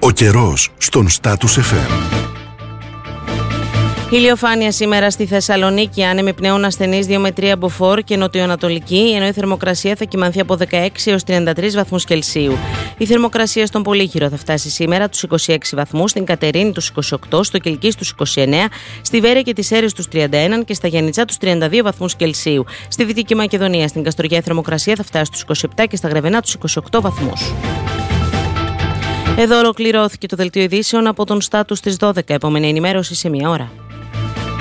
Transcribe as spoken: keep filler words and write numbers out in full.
Ο καιρός στον Status εφ εμ. Ηλιοφάνεια σήμερα στη Θεσσαλονίκη, άνεμοι πνέουν ασθενείς δύο με τρία μποφόρ και νοτιοανατολική, ενώ η θερμοκρασία θα κυμανθεί από δεκαέξι έως τριάντα τρεις βαθμούς Κελσίου. Η θερμοκρασία στον Πολύχυρο θα φτάσει σήμερα τους είκοσι έξι βαθμούς, στην Κατερίνη τους είκοσι οκτώ, στο Κιλκής τους είκοσι εννέα, στη Βέρεια και τις Σέρρες τους τριάντα ένα και στα Γιαννιτσά τους τριάντα δύο βαθμούς Κελσίου. Στη Δυτική Μακεδονία, στην Καστοριά, η θερμοκρασία θα φτάσει στους είκοσι επτά και στα Γρεβενά τους είκοσι οκτώ βαθμούς. Εδώ ολοκληρώθηκε το δελτίο ειδήσεων από τον Status στις δώδεκα. Επόμενη ενημέρωση σε μία ώρα.